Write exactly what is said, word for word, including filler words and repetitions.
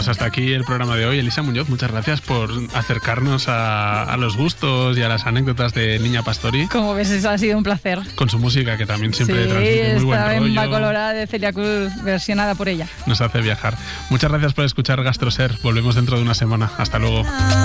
Pues hasta aquí el programa de hoy. Elisa Muñoz, muchas gracias por acercarnos a, a los gustos y a las anécdotas de Niña Pastori. Como ves, eso ha sido un placer. Con su música, que también siempre sí, transmite muy buen rollo. Sí, esta Colorada de Celia Cruz, versionada por ella. Nos hace viajar. Muchas gracias por escuchar GastroSer. Volvemos dentro de una semana. Hasta luego.